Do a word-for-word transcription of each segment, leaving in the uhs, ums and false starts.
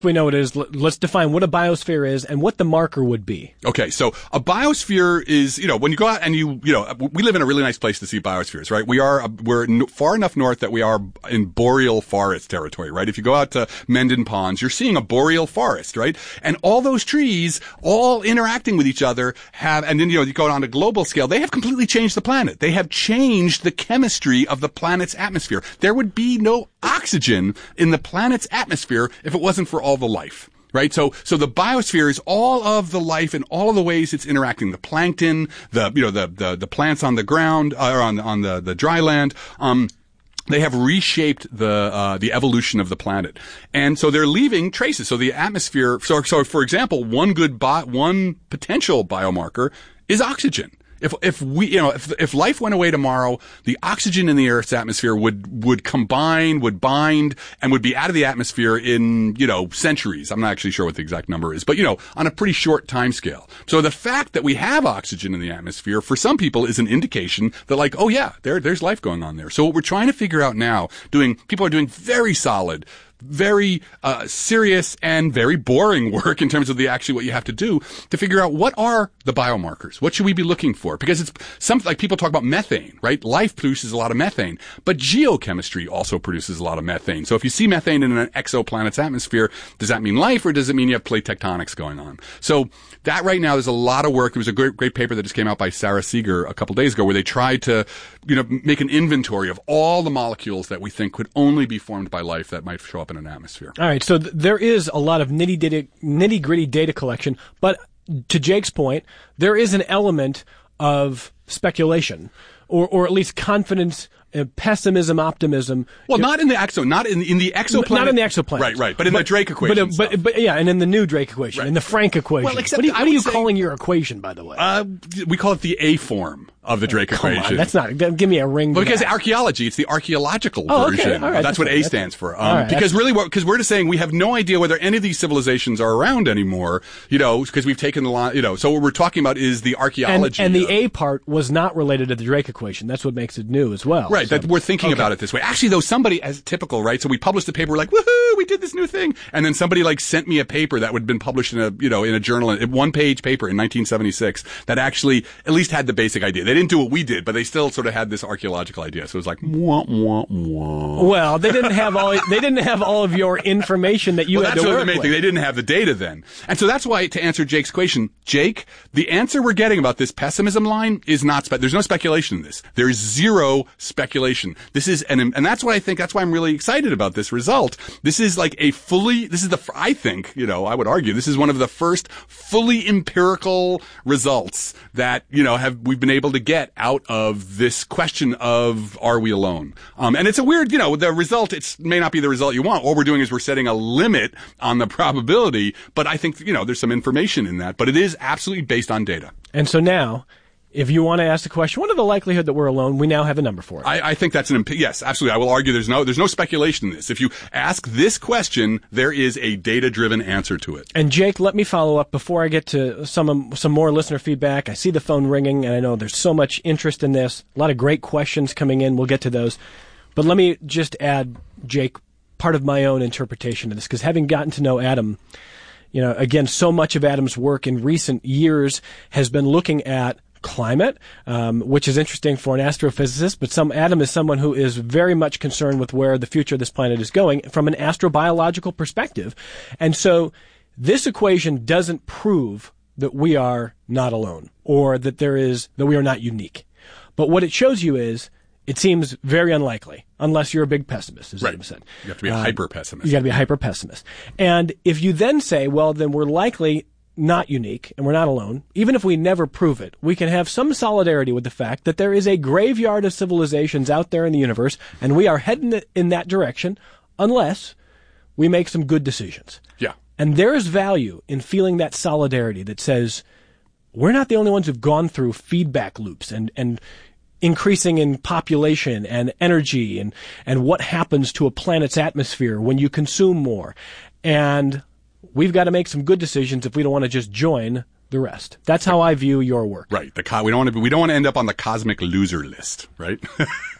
we know what it is, let's define what a biosphere is and what the marker would be. Okay, so a biosphere is, you know, when you go out and you, you know, we live in a really nice place to see biospheres, right? We are, we're far enough north that we are in boreal forest territory, right? If you go out to Mendon Ponds, you're seeing a boreal forest, right? And all those trees, all interacting with each other, have, and then, you know, you go on a global scale, they have completely changed the planet. They have changed the chemistry of the planet's atmosphere. There would be no oxygen in the planet's atmosphere if it wasn't for all the life. Right? So, so the biosphere is all of the life and all of the ways it's interacting. The plankton, the, you know, the, the, the plants on the ground, uh, or on, on the, the dry land. Um, They have reshaped the uh the evolution of the planet, and so they're leaving traces. So the atmosphere. So, so for example, one good bi- one potential biomarker is oxygen. If if we you know if if life went away tomorrow, the oxygen in the Earth's atmosphere would would combine, would bind, and would be out of the atmosphere in you know centuries. I'm not actually sure what the exact number is, but you know on a pretty short time scale. So the fact that we have oxygen in the atmosphere for some people is an indication that like oh yeah there there's life going on there. So what we're trying to figure out now, doing people are doing very solid, very uh serious and very boring work in terms of the actually what you have to do to figure out what are the biomarkers. What should we be looking for? Because it's something like people talk about methane, right? Life produces a lot of methane, but geochemistry also produces a lot of methane. So if you see methane in an exoplanet's atmosphere, does that mean life or does it mean you have plate tectonics going on? So that right now, there's a lot of work. There was a great, great paper that just came out by Sarah Seeger a couple days ago where they tried to, you know, make an inventory of all the molecules that we think could only be formed by life that might show up in an atmosphere. All right. So th- there is a lot of nitty data, nitty gritty data collection, but to Jake's point, there is an element of speculation or, or at least confidence, uh, pessimism, optimism. Well, not in the exo, not in, in the exoplanet. Not in the exoplanet. Right, right. But in but, the Drake equation. But, but, but, yeah, and in the new Drake equation, right. in the Frank equation. Well, except what, you, what are you say, calling your equation, by the way? Uh, we call it the A form of the Drake oh, come equation. On, that's not, give me a ring. Well, because that. archaeology, it's the archaeological oh, okay. version. All right. That's, that's what fine. A stands for. Um, right. because really, because we're just saying we have no idea whether any of these civilizations are around anymore, you know, because we've taken the line, you know, so what we're talking about is the archaeology. And, and the of, A part was not related to the Drake equation. That's what makes it new as well. Right. So. That we're thinking okay. about it this way. Actually, though, somebody, as typical, right? So we published a paper, we're like, woohoo, we did this new thing. And then somebody like sent me a paper that would have been published in a, you know, in a journal, a one page paper in nineteen seventy-six that actually at least had the basic idea. They didn't do what we did, but they still sort of had this archaeological idea. So it was like, wah, wah, wah. Well, they didn't have all, they didn't have all of your information that you well, had that's to sort work of the main with. thing. They didn't have the data then. And so that's why, to answer Jake's question, Jake, the answer we're getting about this pessimism line is not, spe- there's no speculation in this. There is zero speculation. This is, an, and that's what I think, that's why I'm really excited about this result. This is like a fully, this is the, I think, you know, I would argue, this is one of the first fully empirical results that, you know, have, we've been able to get out of this question of, are we alone? Um, and it's a weird, you know, the result, it may not be the result you want. All we're doing is we're setting a limit on the probability, but I think, you know, there's some information in that, but it is absolutely based on data. And so now, if you want to ask the question, what are the likelihood that we're alone? We now have a number for it. I, I think that's an, yes, absolutely. I will argue there's no, there's no speculation in this. If you ask this question, there is a data-driven answer to it. And Jake, let me follow up before I get to some, some more listener feedback. I see the phone ringing and I know there's so much interest in this. A lot of great questions coming in. We'll get to those. But let me just add, Jake, part of my own interpretation of this, because having gotten to know Adam, you know, again, so much of Adam's work in recent years has been looking at climate, um, which is interesting for an astrophysicist, but some Adam is someone who is very much concerned with where the future of this planet is going from an astrobiological perspective. And so this equation doesn't prove that we are not alone or that there is, that we are not unique. But what it shows you is it seems very unlikely, unless you're a big pessimist, as right. Adam said. You have to be a uh, hyper pessimist. You got to be a hyper pessimist. And if you then say, well, then we're likely not unique and we're not alone, even if we never prove it, we can have some solidarity with the fact that there is a graveyard of civilizations out there in the universe, and we are heading in that direction unless we make some good decisions. Yeah. And there is value in feeling that solidarity that says we're not the only ones who've gone through feedback loops and, and increasing in population and energy and, and what happens to a planet's atmosphere when you consume more. And we've got to make some good decisions if we don't want to just join the rest. That's how I view your work. Right. The co- we don't want to be, we don't want to end up on the cosmic loser list, right?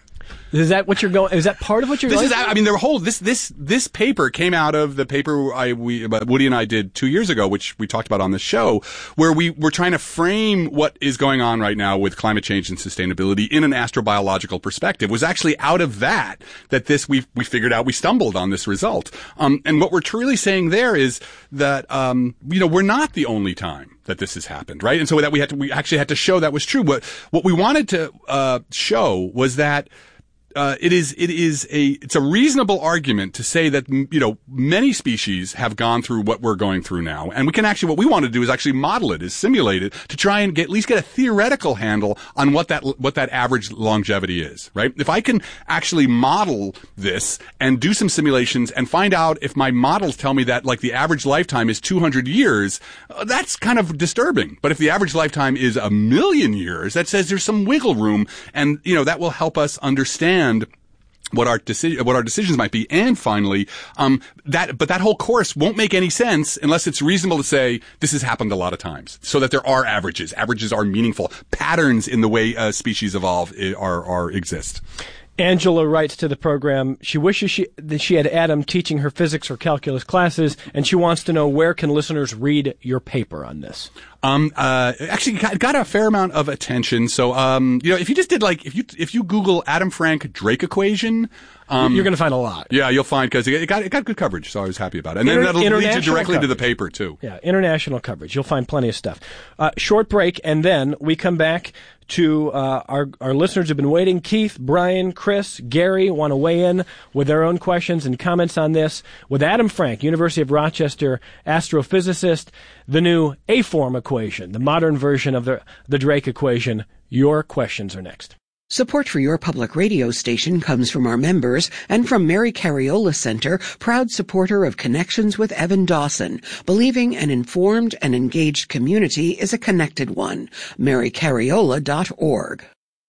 Is that what you're going? Is that part of what you're this going? Is, I mean, the whole this this this paper came out of the paper I we Woody and I did two years ago, which we talked about on the show, where we were trying to frame what is going on right now with climate change and sustainability in an astrobiological perspective. It was actually out of that that this we we figured out we stumbled on this result. Um, and what we're truly saying there is that um, you know we're not the only time that this has happened, right? And so that we had to we actually had to show that was true. What what we wanted to uh, show was that. Uh, it is, it is a, it's a reasonable argument to say that, you know, many species have gone through what we're going through now. And we can actually, what we want to do is actually model it, is simulate it to try and get, at least get a theoretical handle on what that, what that average longevity is, right? If I can actually model this and do some simulations and find out if my models tell me that like the average lifetime is two hundred years, uh, that's kind of disturbing. But if the average lifetime is a million years, that says there's some wiggle room, and, you know, that will help us understand what our decision, what our decisions might be. And finally, um, that, but that whole course won't make any sense unless it's reasonable to say this has happened a lot of times, so that there are averages. Averages are meaningful. Patterns in the way uh, species evolve are, are exist. Angela writes to the program, she wishes she, that she had Adam teaching her physics or calculus classes, and she wants to know, where can listeners read your paper on this? Um, uh, actually got, got a fair amount of attention. So, um, you know, if you just did like, if you, if you Google Adam Frank Drake equation, um, you're going to find a lot. Yeah, you'll find, cause it got, it got good coverage. So I was happy about it. And Inter- then that'll lead you directly coverage. to the paper too. Yeah. International coverage. You'll find plenty of stuff. Uh, short break. And then we come back to, uh, our, our listeners have been waiting. Keith, Brian, Chris, Gary want to weigh in with their own questions and comments on this with Adam Frank, University of Rochester astrophysicist, the new A-form equation, the modern version of the, the Drake equation. Your questions are next. Support for your public radio station comes from our members and from Mary Cariola Center, proud supporter of Connections with Evan Dawson, believing an informed and engaged community is a connected one. mary cariola dot org.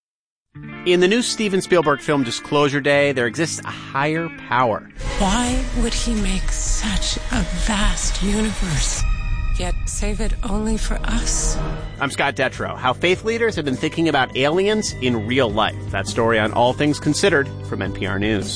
In the new Steven Spielberg film Disclosure Day, there exists a higher power. Why would he make such a vast universe, yet save it only for us? I'm Scott Detrow. How faith leaders have been thinking about aliens in real life. That story on All Things Considered from N P R News.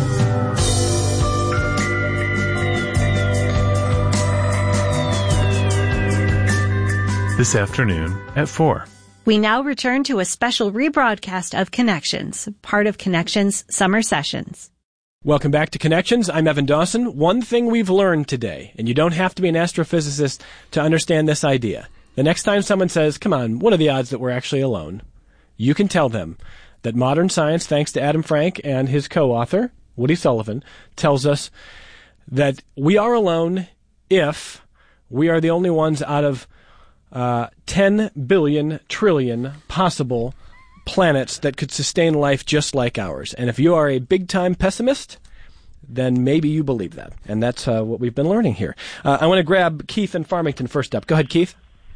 This afternoon at four. We now return to a special rebroadcast of Connections, part of Connections Summer Sessions. Welcome back to Connections. I'm Evan Dawson. One thing we've learned today, and you don't have to be an astrophysicist to understand this idea. The next time someone says, come on, what are the odds that we're actually alone? You can tell them that modern science, thanks to Adam Frank and his co-author, Woody Sullivan, tells us that we are alone if we are the only ones out of uh, ten billion trillion possible planets that could sustain life just like ours. And if you are a big-time pessimist, then maybe you believe that. And that's uh, what we've been learning here. Uh, I want to grab Keith in Farmington first up. Go ahead, Keith.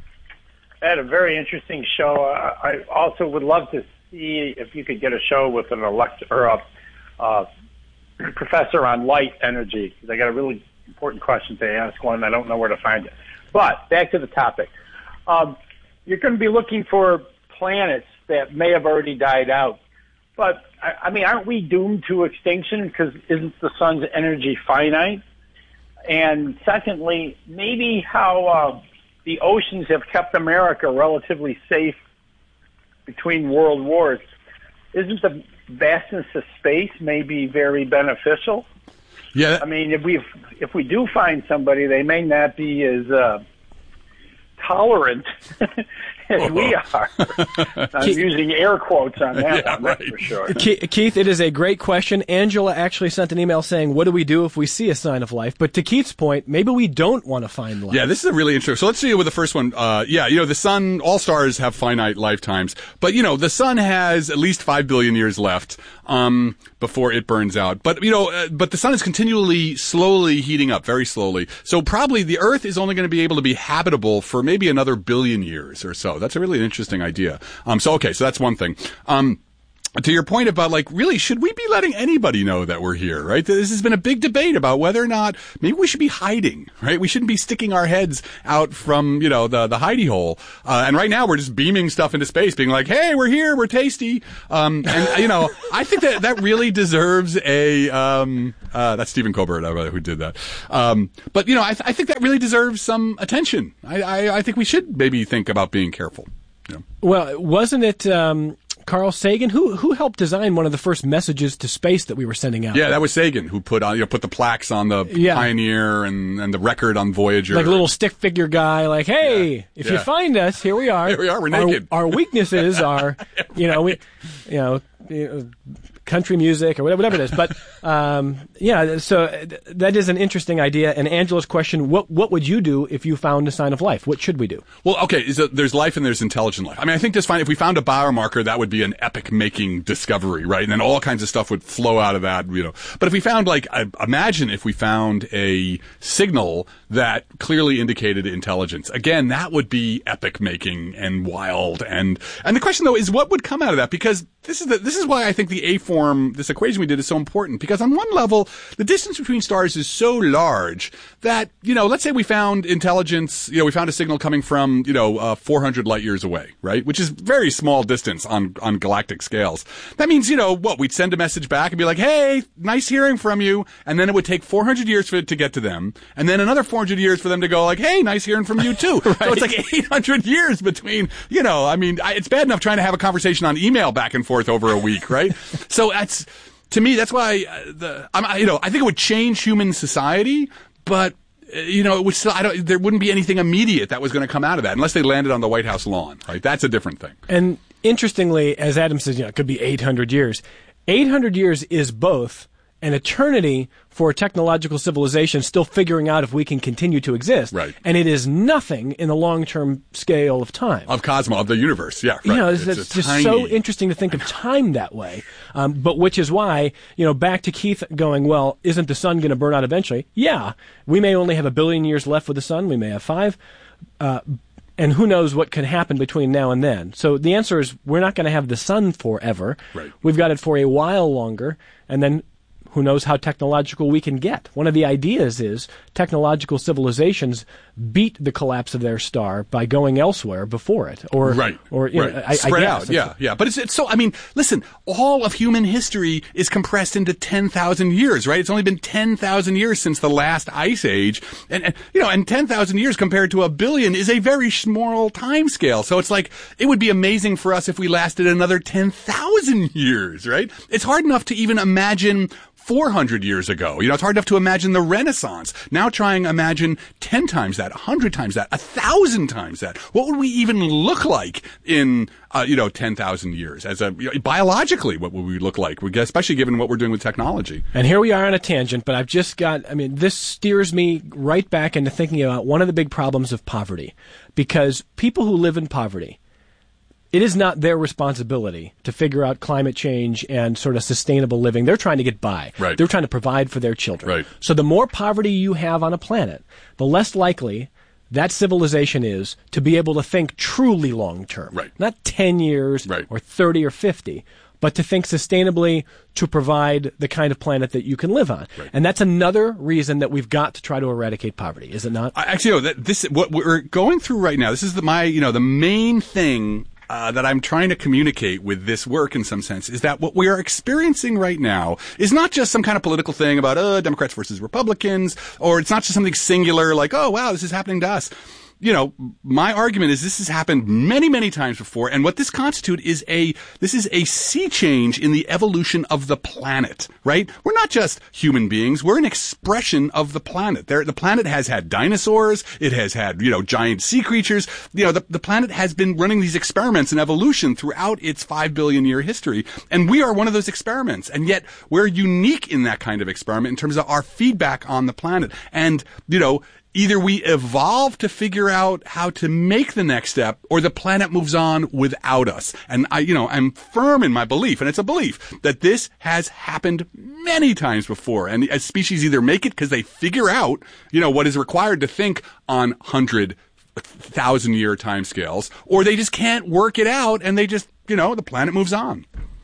I had a very interesting show. Uh, I also would love to see if you could get a show with an elect or a uh, professor on light energy, because I got a really important question to ask one, and I don't know where to find it. But back to the topic. Um, you're going to be looking for planets that may have already died out. But, I, I mean, aren't we doomed to extinction because isn't the sun's energy finite? And secondly, maybe how uh, the oceans have kept America relatively safe between world wars. Isn't the vastness of space maybe very beneficial? Yeah. I mean, if we if we do find somebody, they may not be as uh, tolerant as we are. I'm Keith, using air quotes on that yeah, one, right. that's for sure. Keith, it is a great question. Angela actually sent an email saying, what do we do if we see a sign of life? But to Keith's point, maybe we don't want to find life. Yeah, this is a really interesting. So let's see with the first one. Uh, yeah, you know, the sun, all stars have finite lifetimes. But, you know, the sun has at least five billion years left um, before it burns out. But, you know, uh, but the sun is continually, slowly heating up, very slowly. So probably the Earth is only going to be able to be habitable for maybe another billion years or so. That's a really interesting idea. Um, so, okay, so that's one thing. Um, to your point about, like, really, should we be letting anybody know that we're here, right? This has been a big debate about whether or not maybe we should be hiding, right? We shouldn't be sticking our heads out from, you know, the, the hidey hole. Uh, and right now we're just beaming stuff into space, being like, hey, we're here, we're tasty. Um, and, you know, I think that that really deserves a, um, uh, that's Stephen Colbert, uh, who did that. Um, but, you know, I, th- I think that really deserves some attention. I, I, I think we should maybe think about being careful. You know? Well, wasn't it, um, Carl Sagan, who who helped design one of the first messages to space that we were sending out? Yeah, that was Sagan, who put on you know put the plaques on the yeah. Pioneer and, and the record on Voyager. Like a little stick figure guy, like, hey, yeah. if yeah. you find us, here we are. Here we are, we're naked. Our, our weaknesses are, you know, we, you know, you know country music or whatever, whatever it is. But, um, yeah, so that is an interesting idea. And Angela's question, what what would you do if you found a sign of life? What should we do? Well, okay, so there's life and there's intelligent life. I mean, I think just fine. If we found a biomarker, that would be an epic-making discovery, right? And then all kinds of stuff would flow out of that, you know. But if we found, like, I, imagine if we found a signal that clearly indicated intelligence. Again, that would be epic-making and wild. And and the question, though, is what would come out of that? Because this is the, this is why I think the A-form, this equation we did, is so important. Because on one level, the distance between stars is so large that, you know, let's say we found intelligence, you know, we found a signal coming from, you know, uh, four hundred light years away, right? Which is very small distance on, on galactic scales. That means, you know, what? We'd send a message back and be like, hey, nice hearing from you. And then it would take four hundred years for it to get to them. And then another four hundred years for them to go like, hey, nice hearing from you too. Right. So it's like eight hundred years between, you know, I mean, I, it's bad enough trying to have a conversation on email back and forth over a week, right? So that's, to me, that's why uh, the, I'm, you know, I think it would change human society, but, uh, you know, it would still, I don't, there wouldn't be anything immediate that was going to come out of that unless they landed on the White House lawn, right? That's a different thing. And interestingly, as Adam says, you know, it could be eight hundred years. eight hundred years is both an eternity for a technological civilization still figuring out if we can continue to exist. Right. And it is nothing in the long-term scale of time. Of cosmos, of the universe, yeah. Right. You know, it's, it's it's just tiny... so interesting to think of time that way. Um, but which is why, you know, back to Keith going, well, isn't the sun going to burn out eventually? Yeah. We may only have a billion years left with the sun. We may have five. Uh, and who knows what can happen between now and then. So the answer is we're not going to have the sun forever. Right. We've got it for a while longer. And then who knows how technological we can get. One of the ideas is technological civilizations beat the collapse of their star by going elsewhere before it. Or, right. Or, you right. know, I, Spread I guess. out, yeah, yeah. But it's, it's so, I mean, listen, all of human history is compressed into ten thousand years, right? It's only been ten thousand years since the last ice age. And, and you know, and ten thousand years compared to a billion is a very small time scale. So it's like, it would be amazing for us if we lasted another ten thousand years, right? It's hard enough to even imagine four hundred years ago. You know, it's hard enough to imagine the Renaissance. Now try and imagine ten times that, one hundred times that, one thousand times that. What would we even look like in, uh, you know, ten thousand years? As a, you know, biologically, what would we look like? Especially given what we're doing with technology. And here we are on a tangent, but I've just got, I mean, this steers me right back into thinking about one of the big problems of poverty. Because people who live in poverty, it is not their responsibility to figure out climate change and sort of sustainable living. They're trying to get by. Right. They're trying to provide for their children. Right. So the more poverty you have on a planet, the less likely that civilization is to be able to think truly long term. Right. Not ten years right. or thirty or fifty, but to think sustainably to provide the kind of planet that you can live on. Right. And that's another reason that we've got to try to eradicate poverty, is it not? Actually, you know, that this, what we're going through right now, this is the, my, you know, the main thing Uh, that I'm trying to communicate with this work in some sense is that what we are experiencing right now is not just some kind of political thing about, uh, Democrats versus Republicans, or it's not just something singular like, oh, wow, this is happening to us. You know, my argument is this has happened many, many times before, and what this constitutes is a, this is a sea change in the evolution of the planet, right? We're not just human beings, we're an expression of the planet. There, the planet has had dinosaurs, it has had, you know, giant sea creatures, you know, the, the planet has been running these experiments in evolution throughout its five billion year history, and we are one of those experiments, and yet we're unique in that kind of experiment in terms of our feedback on the planet, and, you know, either we evolve to figure out how to make the next step, or the planet moves on without us. And I, you know, I'm firm in my belief, and it's a belief, that this has happened many times before. And as species either make it because they figure out, you know, what is required to think on hundred, thousand year timescales, or they just can't work it out and they just, you know, the planet moves on.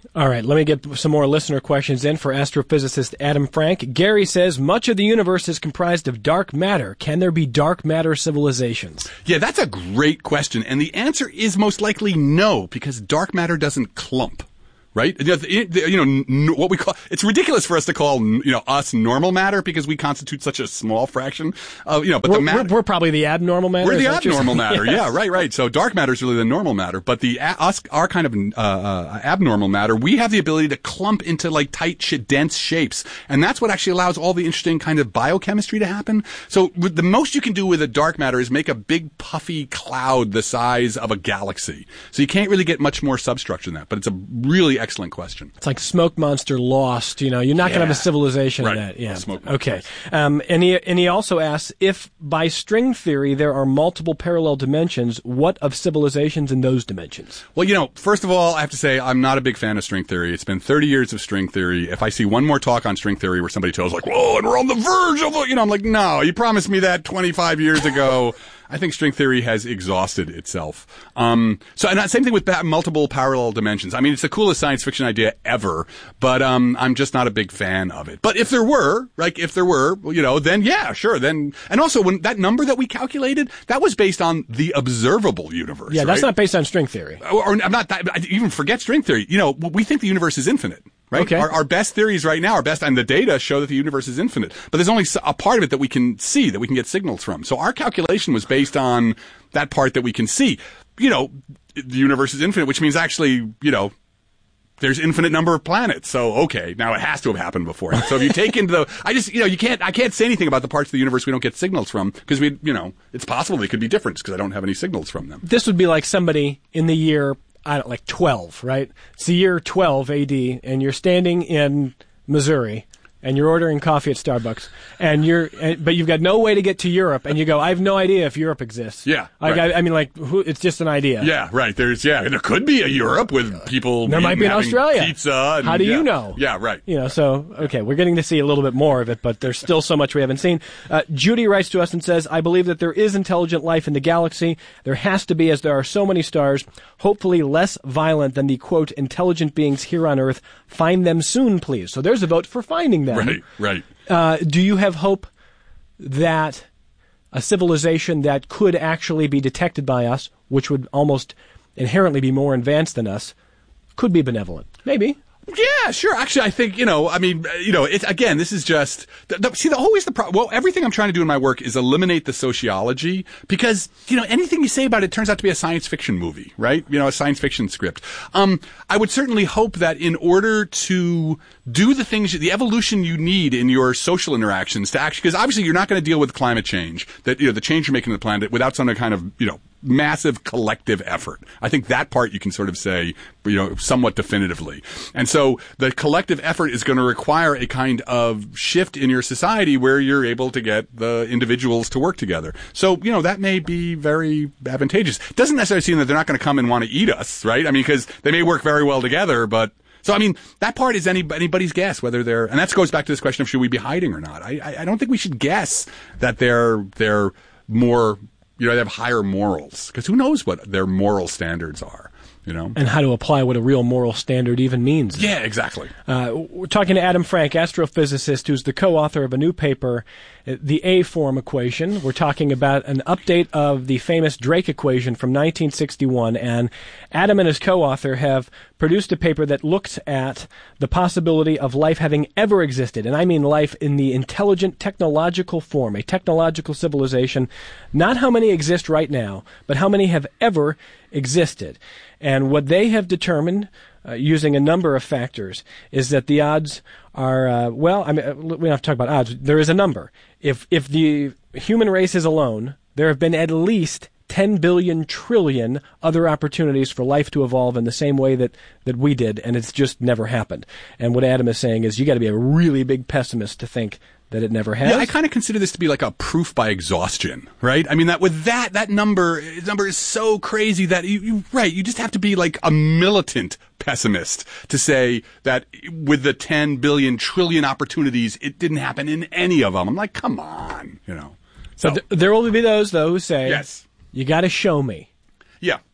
All right, let me get some more listener questions in for astrophysicist Adam Frank. Gary says, much of the universe is comprised of dark matter. Can there be dark matter civilizations? Yeah, that's a great question. And the answer is most likely no, because dark matter doesn't clump. Right? You know, what we call, it's ridiculous for us to call, you know, us normal matter because we constitute such a small fraction of, you know, but we're, the matter. We're, we're probably the abnormal matter. We're the abnormal matter. Yes. Yeah, right, right. So dark matter is really the normal matter, but the, us, our kind of, uh, uh, abnormal matter, we have the ability to clump into like tight, sh- dense shapes. And that's what actually allows all the interesting kind of biochemistry to happen. So the most you can do with a dark matter is make a big puffy cloud the size of a galaxy. So you can't really get much more substructure than that, but it's a really excellent question. It's like Smoke Monster Lost. You know, you're not Yeah. going to have a civilization Right. in that. Yeah. Smoke Monster. Okay. Um, and he and he also asks, if by string theory there are multiple parallel dimensions, what of civilizations in those dimensions? Well, you know, first of all, I have to say I'm not a big fan of string theory. It's been thirty years of string theory. If I see one more talk on string theory where somebody tells like, whoa, and we're on the verge of, a, you know, I'm like, no, you promised me that twenty-five years ago. I think string theory has exhausted itself. Um, so, and same thing with ba- multiple parallel dimensions. I mean, it's the coolest science fiction idea ever, but um, I'm just not a big fan of it. But if there were, like, if there were, you know, then yeah, sure. Then, and also when that number that we calculated, that was based on the observable universe. Yeah, that's right? not based on string theory. Or, or I'm not. That, I even forget string theory. You know, we think the universe is infinite. Right? Okay. Our, our best theories right now, our best, and the data show that the universe is infinite. But there's only a part of it that we can see, that we can get signals from. So our calculation was based on that part that we can see. You know, the universe is infinite, which means actually, you know, there's infinite number of planets. So, okay, now it has to have happened before. So if you take into the, I just, you know, you can't, I can't say anything about the parts of the universe we don't get signals from, because we, you know, it's possible they could be different because I don't have any signals from them. This would be like somebody in the year, I don't like twelve, right? It's the year twelve A D, and you're standing in Missouri, and you're ordering coffee at Starbucks, and you're, and, but you've got no way to get to Europe, and you go, I have no idea if Europe exists. Yeah, like, right. I, I mean, like, who, it's just an idea. Yeah, right. There's, yeah, there could be a Europe with people. There might be in having Australia. Pizza. And, How do yeah. you know? Yeah, right. You know, so, okay, we're getting to see a little bit more of it, but there's still so much we haven't seen. Uh, Judy writes to us and says, I believe that there is intelligent life in the galaxy. There has to be, as there are so many stars, hopefully less violent than the, quote, intelligent beings here on Earth. Find them soon, please. So there's a vote for finding them. Right, right. Uh, do you have hope that a civilization that could actually be detected by us, which would almost inherently be more advanced than us, could be benevolent? Maybe. Yeah, sure. Actually, I think, you know, I mean, you know, it's, again, this is just, the, the, see, the, always the problem, well, everything I'm trying to do in my work is eliminate the sociology, because, you know, anything you say about it turns out to be a science fiction movie, right? You know, a science fiction script. Um, I would certainly hope that in order to do the things, the evolution you need in your social interactions to actually, because obviously you're not going to deal with climate change, that, you know, the change you're making to the planet without some kind of, you know, massive collective effort. I think that part you can sort of say, you know, somewhat definitively. And so the collective effort is going to require a kind of shift in your society where you're able to get the individuals to work together. So, you know, that may be very advantageous. Doesn't necessarily mean that they're not going to come and want to eat us, right? I mean, because they may work very well together, but so, I mean, that part is any, anybody's guess whether they're, and that goes back to this question of should we be hiding or not. I, I, I don't think we should guess that they're, they're more, you know, they have higher morals, because who knows what their moral standards are, you know? And how to apply what a real moral standard even means. Yeah, exactly. Uh, we're talking to Adam Frank, astrophysicist, who's the co-author of a new paper, The A-Form Equation. We're talking about an update of the famous Drake equation from nineteen sixty-one, and Adam and his co-author have produced a paper that looks at the possibility of life having ever existed, and I mean life in the intelligent technological form, a technological civilization, not how many exist right now, but how many have ever existed. And what they have determined, uh, using a number of factors, is that the odds are, uh, well, I mean, we don't have to talk about odds. There is a number. If if the human race is alone, there have been at least ten billion trillion other opportunities for life to evolve in the same way that, that we did, and it's just never happened. And what Adam is saying is you got to be a really big pessimist to think that it never has. Yeah, I kind of consider this to be like a proof by exhaustion, right? I mean, that with that, that number, number is so crazy that you, you, right, you just have to be like a militant pessimist to say that with the ten billion trillion opportunities, it didn't happen in any of them. I'm like, come on, you know. So but th- there will be those, though, who say, yes, you got to show me. Yeah.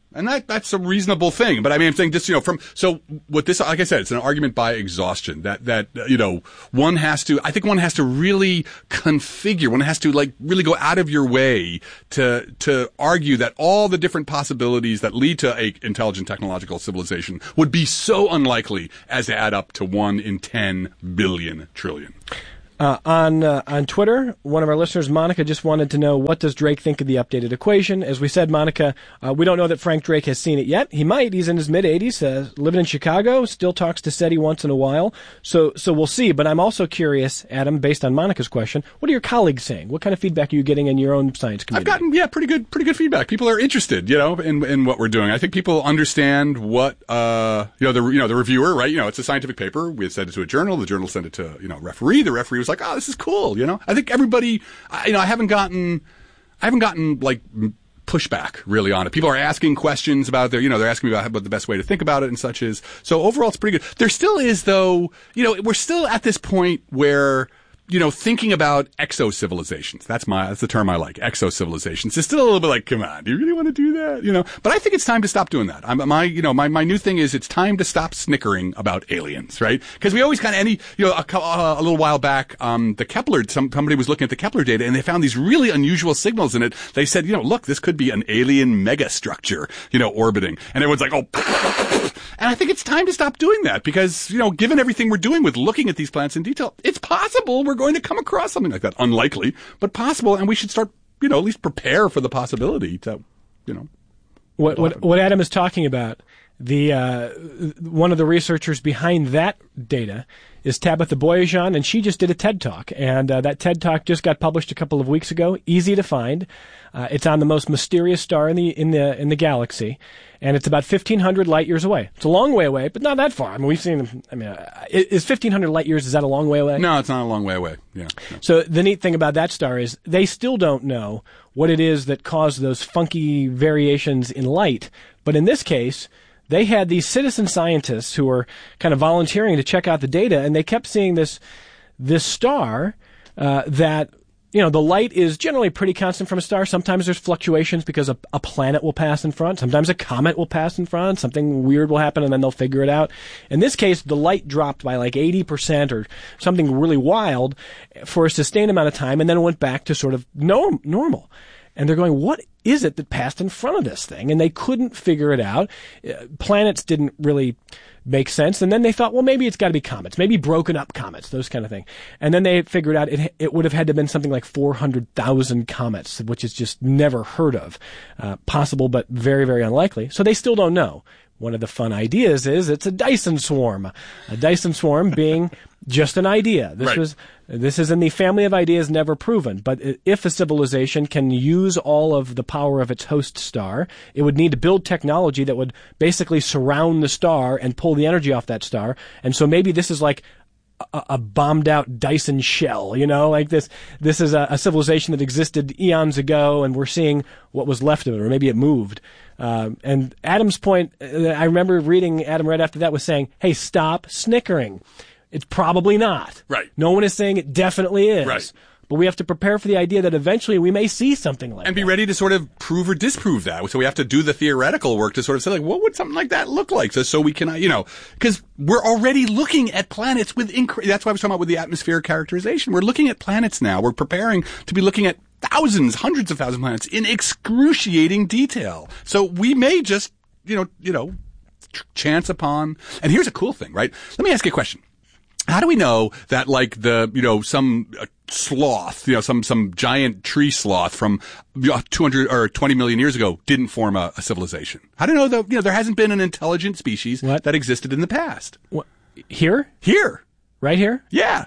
And that, that's a reasonable thing. But I mean, I'm saying just, you know, from, so what this, like I said, it's an argument by exhaustion that, that, you know, one has to, I think one has to really configure, one has to like really go out of your way to, to argue that all the different possibilities that lead to a intelligent technological civilization would be so unlikely as to add up to one in ten billion trillion. Uh, on uh, on Twitter, one of our listeners, Monica, just wanted to know, what does Drake think of the updated equation? As we said, Monica, uh, we don't know that Frank Drake has seen it yet. He might. He's in his mid-eighties, uh, living in Chicago, still talks to SETI once in a while. So so we'll see. But I'm also curious, Adam, based on Monica's question, what are your colleagues saying? What kind of feedback are you getting in your own science community? I've gotten, yeah, pretty good pretty good feedback. People are interested, you know, in in what we're doing. I think people understand what, uh, you know, the you know the reviewer, right? You know, it's a scientific paper. We sent it to a journal. The journal sent it to, you know, referee. The referee was like, oh, this is cool. You know, I think everybody, I, you know, I haven't gotten, I haven't gotten like pushback really on it. People are asking questions about their, you know, they're asking me about what the best way to think about it and such is. So overall, it's pretty good. There still is, though, you know, we're still at this point where, you know, thinking about exo-civilizations. That's my, that's the term I like. Exo-civilizations. It's still a little bit like, come on, do you really want to do that? You know, but I think it's time to stop doing that. I'm, my, you know, my, my new thing is it's time to stop snickering about aliens, right? Because we always kind of, any, you know, a, uh, a little while back, um, the Kepler, some, somebody was looking at the Kepler data and they found these really unusual signals in it. They said, you know, look, this could be an alien megastructure, you know, orbiting. And everyone's like, oh, and I think it's time to stop doing that because, you know, given everything we're doing with looking at these planets in detail, it's possible we're going to come across something like that. Unlikely, but possible, and we should start, you know, at least prepare for the possibility to, you know. What what, what Adam is talking about, the uh, one of the researchers behind that data is Tabitha Boyajian, and she just did a TED Talk, and uh, that TED Talk just got published a couple of weeks ago. Easy to find. Uh, it's on the most mysterious star in the in the in the galaxy, and it's about fifteen hundred light years away. It's a long way away, but not that far. I mean, we've seen. I mean, uh, is fifteen hundred light years? Is that a long way away? No, it's not a long way away. Yeah. No. So the neat thing about that star is they still don't know what it is that caused those funky variations in light. But in this case, they had these citizen scientists who were kind of volunteering to check out the data, and they kept seeing this this star uh, that, you know, the light is generally pretty constant from a star. Sometimes there's fluctuations because a, a planet will pass in front. Sometimes a comet will pass in front. Something weird will happen, and then they'll figure it out. In this case, the light dropped by like eighty percent or something really wild for a sustained amount of time, and then it went back to sort of norm, normal. And they're going, what is it that passed in front of this thing? And they couldn't figure it out. Uh, planets didn't really make sense. And then they thought, well, maybe it's got to be comets, maybe broken up comets, those kind of thing. And then they figured out it it would have had to have been something like four hundred thousand comets, which is just never heard of. Uh, possible, but very, very unlikely. So they still don't know. One of the fun ideas is it's a Dyson swarm. A Dyson swarm being just an idea. This right. was this is in the family of ideas never proven. But if a civilization can use all of the power of its host star, it would need to build technology that would basically surround the star and pull the energy off that star. And so maybe this is like a, a bombed out Dyson shell, you know, like this. This is a, a civilization that existed eons ago, and we're seeing what was left of it, or maybe it moved. Uh, and Adam's point, I remember reading Adam right after that was saying, hey, stop snickering. It's probably not. Right. No one is saying it definitely is. Right. But we have to prepare for the idea that eventually we may see something like that. And be ready to sort of prove or disprove that. So we have to do the theoretical work to sort of say, like, what would something like that look like? So, so we can, you know, because we're already looking at planets with, inc- that's why I was talking about with the atmospheric characterization. We're looking at planets now. We're preparing to be looking at thousands, hundreds of thousands of planets in excruciating detail. So we may just, you know, you know, chance upon, and here's a cool thing, right? Let me ask you a question. How do we know that, like, the, you know, some uh, sloth, you know, some, some giant tree sloth from two hundred or twenty million years ago didn't form a, a civilization? How do you know that, you know, there hasn't been an intelligent species what? that existed in the past? What? Here? Here. Right here? Yeah.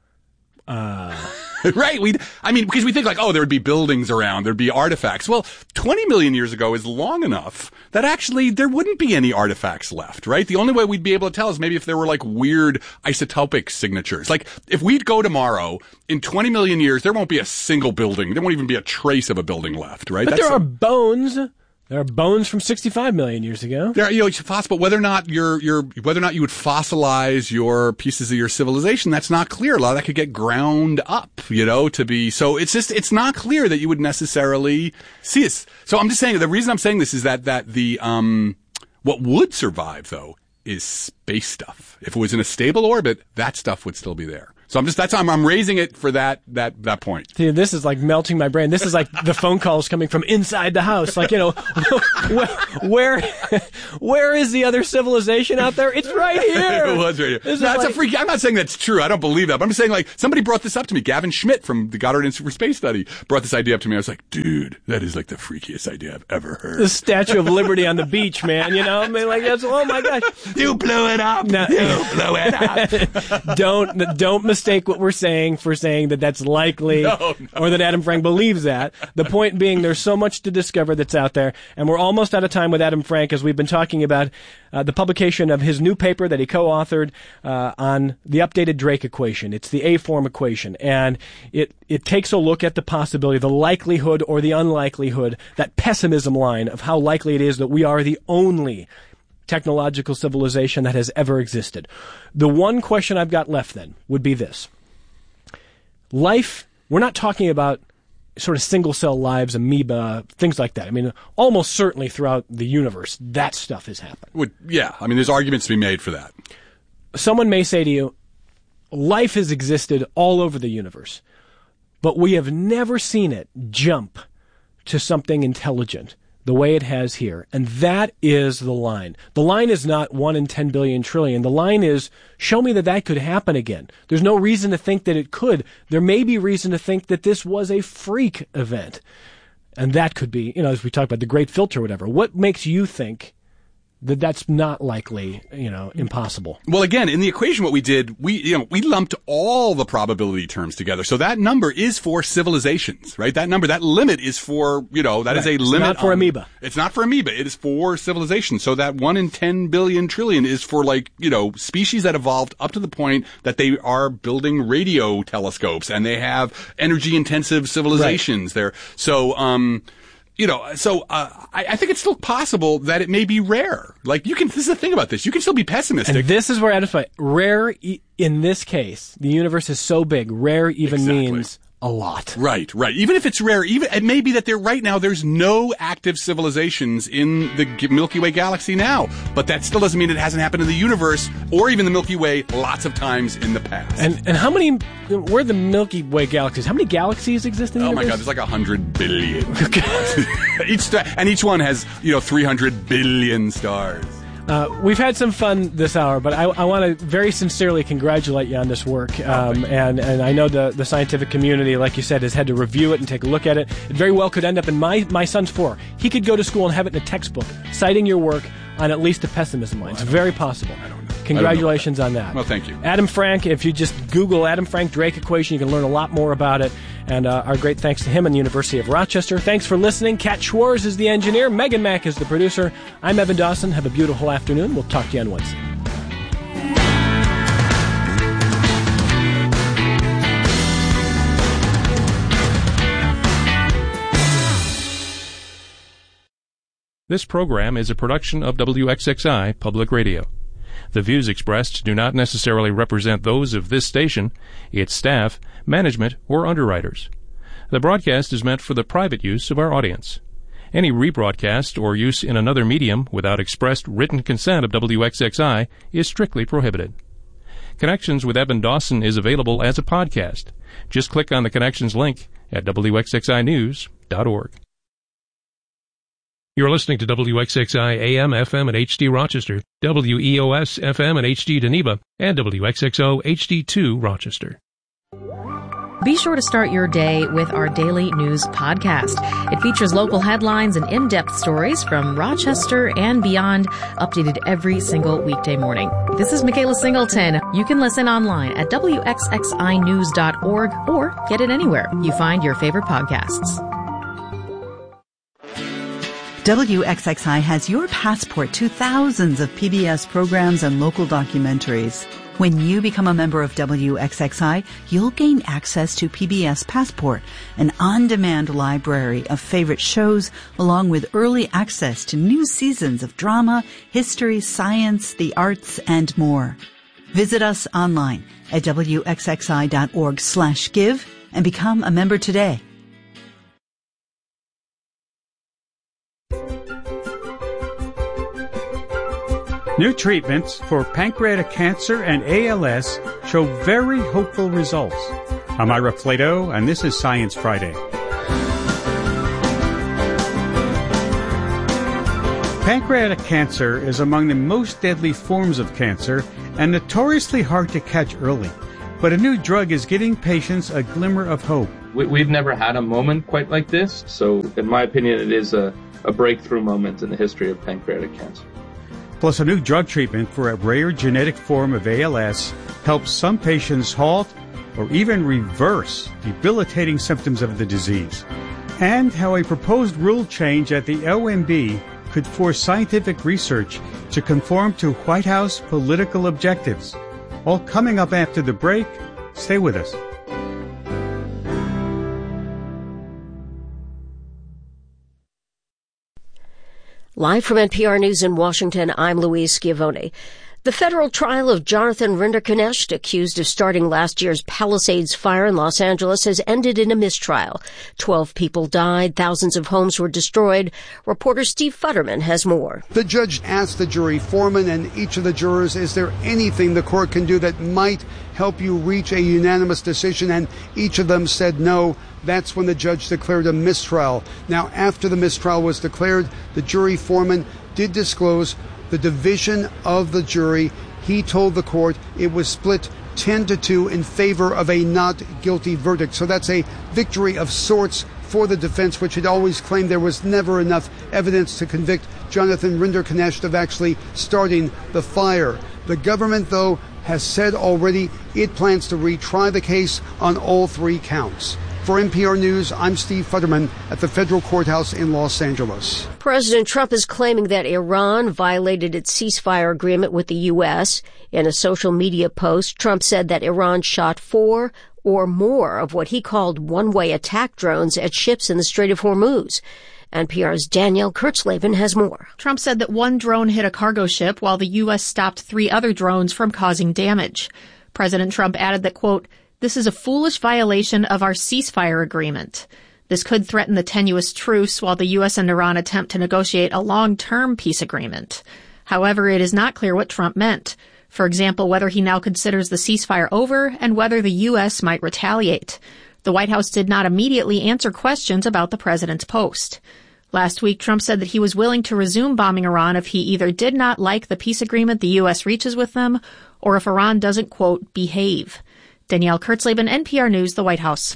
Uh... Right. We, I mean, because we think like, oh, there would be buildings around, there'd be artifacts. Well, twenty million years ago is long enough that actually there wouldn't be any artifacts left, right? The only way we'd be able to tell is maybe if there were like weird isotopic signatures. Like if we'd go tomorrow, in twenty million years, there won't be a single building. There won't even be a trace of a building left, right? But That's there are a, bones. There are bones from sixty-five million years ago. There, you know, it's possible whether or not you're, you're, whether or not you would fossilize your pieces of your civilization. That's not clear. A lot of that could get ground up, you know, to be. So it's just, it's not clear that you would necessarily see us. So I'm just saying, the reason I'm saying this is that that the um, what would survive though is space stuff. If it was in a stable orbit, that stuff would still be there. So I'm just, that's, I'm, I'm raising it for that, that, that point. Dude, this is like melting my brain. This is like the phone calls coming from inside the house. Like, you know, where, where, where is the other civilization out there? It's right here. It was right here. This No, is that's like- a freak. I'm not saying that's true. I don't believe that. But I'm just saying, like, somebody brought this up to me. Gavin Schmidt from the Goddard Institute for Space Study brought this idea up to me. I was like, dude, that is like the freakiest idea I've ever heard. The Statue of Liberty on the beach, man. You know, I mean, like, that's, oh my gosh. You blew it up. No. You blew it up. don't don't mistake what we're saying for saying that that's likely No, no. or that Adam Frank believes that. The point being, there's so much to discover that's out there, and we're almost out of time with Adam Frank as we've been talking about uh, the publication of his new paper that he co-authored uh, on the updated Drake equation. It's the A-form equation, and it it takes a look at the possibility, the likelihood or the unlikelihood, that pessimism line of how likely it is that we are the only technological civilization that has ever existed. The one question I've got left then would be this. Life, we're not talking about sort of single-cell lives, amoeba, things like that. I mean, almost certainly throughout the universe, that stuff has happened. Would, yeah, I mean, there's arguments to be made for that. Someone may say to you, life has existed all over the universe, but we have never seen it jump to something intelligent the way it has here. And that is the line. The line is not one in ten billion trillion. The line is, show me that that could happen again. There's no reason to think that it could. There may be reason to think that this was a freak event. And that could be, you know, as we talked about the Great Filter or whatever. What makes you think that that's not likely, you know, impossible? Well, again, in the equation, what we did, we, you know, we lumped all the probability terms together. So that number is for civilizations, right? That number, that limit is for, you know, that Right. is a It's limit. not for on- amoeba. It's not for amoeba. It is for civilizations. So that one in ten billion trillion is for, like, you know, species that evolved up to the point that they are building radio telescopes and they have energy intensive civilizations there. So, um, You know, so uh, I, I think it's still possible that it may be rare. Like, you can, this is the thing about this, you can still be pessimistic. And this is where Adam's right. Rare, e- in this case, the universe is so big, rare even Exactly. means a lot. Right, right. Even if it's rare, even it may be that there right now there's no active civilizations in the G- Milky Way galaxy now, but that still doesn't mean it hasn't happened in the universe or even the Milky Way lots of times in the past. And and how many, we're the Milky Way galaxies, how many galaxies exist in the oh my God, universe? there's like a hundred billion. each star, and each one has, you know, three hundred billion stars. Uh, we've had some fun this hour, but I, I want to very sincerely congratulate you on this work. Um, and, and I know the, the scientific community, like you said, has had to review it and take a look at it. It very well could end up in my, my son's four. He could go to school and have it in a textbook, citing your work on at least a pessimism line. It's very possible. I don't know. Congratulations on that. Well, thank you. Adam Frank, if you just Google Adam Frank Drake equation, you can learn a lot more about it. And uh, our great thanks to him and the University of Rochester. Thanks for listening. Kat Schwarz is the engineer. Megan Mack is the producer. I'm Evan Dawson. Have a beautiful afternoon. We'll talk to you on Wednesday. This program is a production of W X X I Public Radio. The views expressed do not necessarily represent those of this station, its staff, management, or underwriters. The broadcast is meant for the private use of our audience. Any rebroadcast or use in another medium without expressed written consent of W X X I is strictly prohibited. Connections with Evan Dawson is available as a podcast. Just click on the Connections link at W X X I news dot org. You're listening to W X X I A M, F M, and H D Rochester, W E O S, F M, and H D Geneva, and W X X O H D two Rochester. Be sure to start your day with our daily news podcast. It features local headlines and in-depth stories from Rochester and beyond, updated every single weekday morning. This is Michaela Singleton. You can listen online at W X X I news dot org or get it anywhere you find your favorite podcasts. W X X I has your passport to thousands of P B S programs and local documentaries. When you become a member of W X X I, you'll gain access to P B S Passport, an on-demand library of favorite shows, along with early access to new seasons of drama, history, science, the arts, and more. Visit us online at W X X I dot org slash give and become a member today. New treatments for pancreatic cancer and A L S show very hopeful results. I'm Ira Flato, and this is Science Friday. Pancreatic cancer is among the most deadly forms of cancer and notoriously hard to catch early. But a new drug is giving patients a glimmer of hope. We've never had a moment quite like this, so in my opinion, it is a, a breakthrough moment in the history of pancreatic cancer. Plus, a new drug treatment for a rare genetic form of A L S helps some patients halt or even reverse debilitating symptoms of the disease. And how a proposed rule change at the O M B could force scientific research to conform to White House political objectives. All coming up after the break. Stay with us. Live from N P R News in Washington, I'm Louise Schiavone. The federal trial of Jonathan Rinderknecht, accused of starting last year's Palisades fire in Los Angeles, has ended in a mistrial. Twelve people died. Thousands of homes were destroyed. Reporter Steve Futterman has more. The judge asked the jury foreman and each of the jurors, is there anything the court can do that might help you reach a unanimous decision? And each of them said no. That's when the judge declared a mistrial. Now, after the mistrial was declared, the jury foreman did disclose the division of the jury. He told the court it was split ten to two in favor of a not guilty verdict. So that's a victory of sorts for the defense, which had always claimed there was never enough evidence to convict Jonathan Rinderknecht of actually starting the fire. The government, though, has said already it plans to retry the case on all three counts. For N P R News, I'm Steve Futterman at the federal courthouse in Los Angeles. President Trump is claiming that Iran violated its ceasefire agreement with the U S. In a social media post, Trump said that Iran shot four or more of what he called one-way attack drones at ships in the Strait of Hormuz. N P R's Danielle Kurtzleben has more. Trump said that one drone hit a cargo ship while the U S stopped three other drones from causing damage. President Trump added that, quote, "This is a foolish violation of our ceasefire agreement. This could threaten the tenuous truce while the U S and Iran attempt to negotiate a long-term peace agreement." However, it is not clear what Trump meant. For example, whether he now considers the ceasefire over and whether the U S might retaliate. The White House did not immediately answer questions about the president's post. Last week, Trump said that he was willing to resume bombing Iran if he either did not like the peace agreement the U S reaches with them or if Iran doesn't, quote, behave. Danielle Kurtzleben, N P R News, the White House.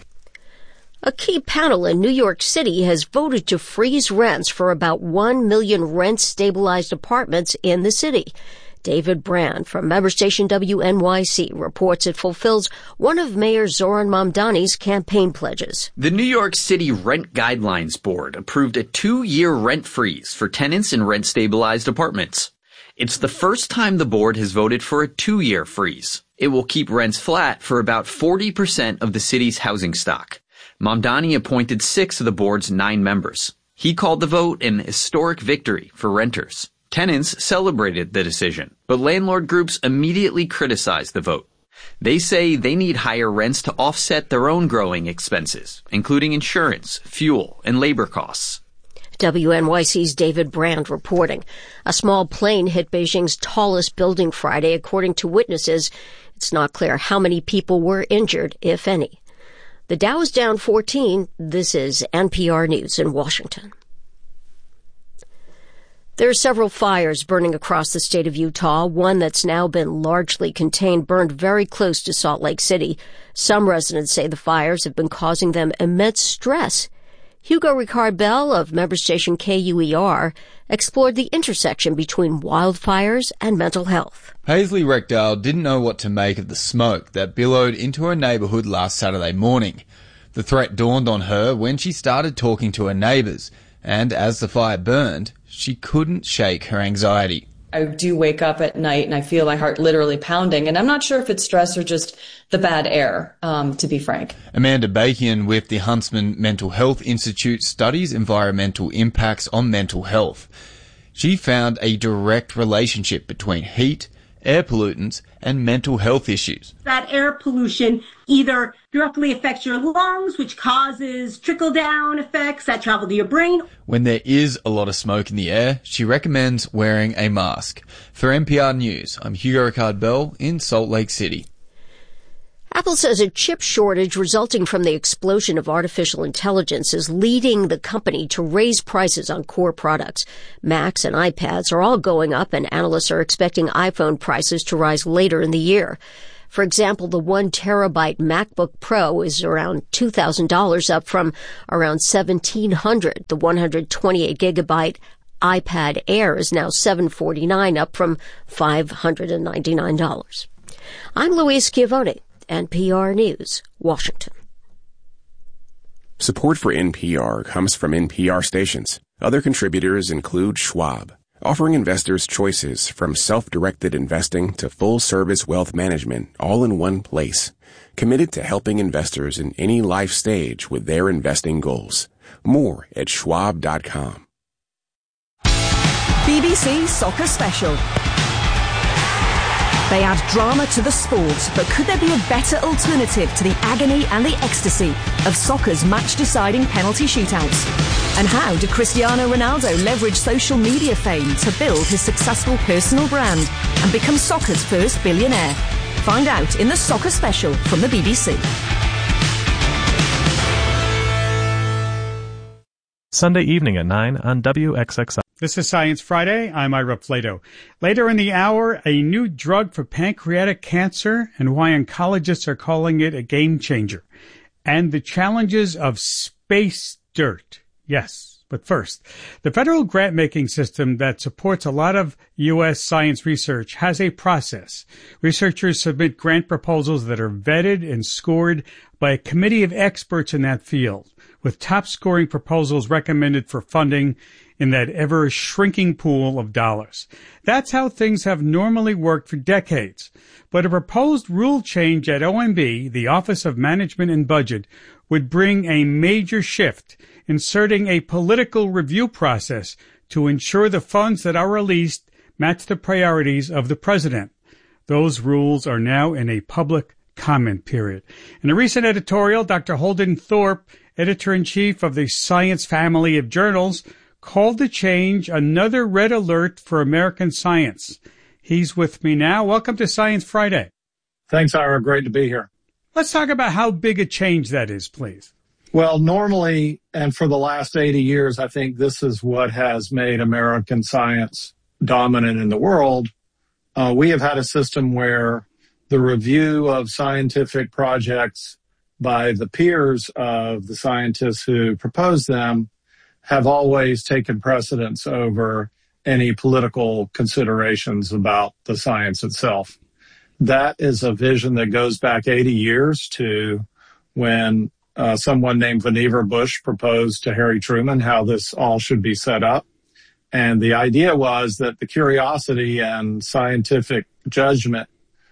A key panel in New York City has voted to freeze rents for about one million rent-stabilized apartments in the city. David Brand from member station W N Y C reports it fulfills one of Mayor Zoran Mamdani's campaign pledges. The New York City Rent Guidelines Board approved a two-year rent freeze for tenants in rent-stabilized apartments. It's the first time the board has voted for a two-year freeze. It will keep rents flat for about forty percent of the city's housing stock. Mamdani appointed six of the board's nine members. He called the vote an historic victory for renters. Tenants celebrated the decision, but landlord groups immediately criticized the vote. They say they need higher rents to offset their own growing expenses, including insurance, fuel, and labor costs. W N Y C's David Brand reporting. A small plane hit Beijing's tallest building Friday, according to witnesses. It's not clear how many people were injured, if any. The Dow is down fourteen. This is N P R News in Washington. There are several fires burning across the state of Utah. One that's now been largely contained burned very close to Salt Lake City. Some residents say the fires have been causing them immense stress. Hugo Ricard-Bell of member station K U E R explored the intersection between wildfires and mental health. Paisley Reckdale didn't know what to make of the smoke that billowed into her neighbourhood last Saturday morning. The threat dawned on her when she started talking to her neighbours, and as the fire burned, she couldn't shake her anxiety. I do wake up at night and I feel my heart literally pounding. And I'm not sure if it's stress or just the bad air, um, to be frank. Amanda Bacon with the Huntsman Mental Health Institute studies environmental impacts on mental health. She found a direct relationship between heat, air pollutants, and mental health issues. That air pollution either directly affects your lungs, which causes trickle-down effects that travel to your brain. When there is a lot of smoke in the air, she recommends wearing a mask. For N P R News, I'm Hugo Ricard-Bell in Salt Lake City. Apple says a chip shortage resulting from the explosion of artificial intelligence is leading the company to raise prices on core products. Macs and iPads are all going up, and analysts are expecting iPhone prices to rise later in the year. For example, the one terabyte MacBook Pro is around two thousand dollars, up from around seventeen hundred dollars. The one hundred twenty-eight gigabyte iPad Air is now seven hundred forty-nine dollars, up from five hundred ninety-nine dollars. I'm Louise Schiavone, N P R News, Washington. Support for N P R comes from N P R stations. Other contributors include Schwab, offering investors choices from self-directed investing to full-service wealth management all in one place. Committed to helping investors in any life stage with their investing goals. More at schwab dot com. B B C Soccer Special. They add drama to the sport, but could there be a better alternative to the agony and the ecstasy of soccer's match-deciding penalty shootouts? And how did Cristiano Ronaldo leverage social media fame to build his successful personal brand and become soccer's first billionaire? Find out in the Soccer Special from the B B C. Sunday evening at nine on W X X I. This is Science Friday. I'm Ira Flato. Later in the hour, a new drug for pancreatic cancer and why oncologists are calling it a game changer. And the challenges of space dirt. Yes, but first, the federal grant-making system that supports a lot of U S science research has a process. Researchers submit grant proposals that are vetted and scored by a committee of experts in that field, with top-scoring proposals recommended for funding in that ever-shrinking pool of dollars. That's how things have normally worked for decades. But a proposed rule change at O M B, the Office of Management and Budget, would bring a major shift, inserting a political review process to ensure the funds that are released match the priorities of the president. Those rules are now in a public comment period. In a recent editorial, Doctor Holden Thorpe, editor-in-chief of the Science family of journals, called the change another red alert for American science. He's with me now. Welcome to Science Friday. Thanks, Ira. Great to be here. Let's talk about how big a change that is, please. Well, normally, and for the last eighty years, I think this is what has made American science dominant in the world. Uh, we have had a system where the review of scientific projects by the peers of the scientists who propose them have always taken precedence over any political considerations about the science itself. That is a vision that goes back eighty years to when uh, someone named Vannevar Bush proposed to Harry Truman how this all should be set up. And the idea was that the curiosity and scientific judgment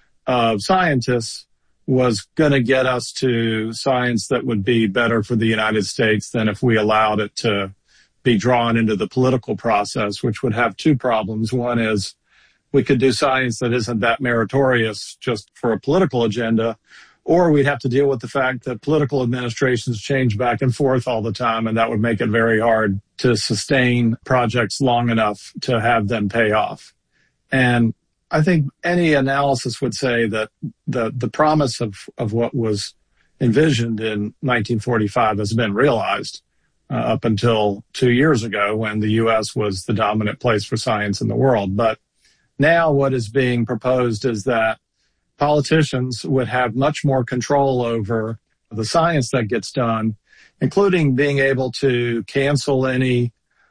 of scientists was going to get us to science that would be better for the United States than if we allowed it to be drawn into the political process, which would have two problems. One is we could do science that isn't that meritorious just for a political agenda, or we'd have to deal with the fact that political administrations change back and forth all the time, and that would make it very hard to sustain projects long enough to have them pay off. And I think any analysis would say that the, the promise of, of what was envisioned in nineteen forty-five has been realized. Uh, up until two years ago when the U S was the dominant place for science in the world. But now what is being proposed is that politicians would have much more control over the science that gets done, including being able to cancel any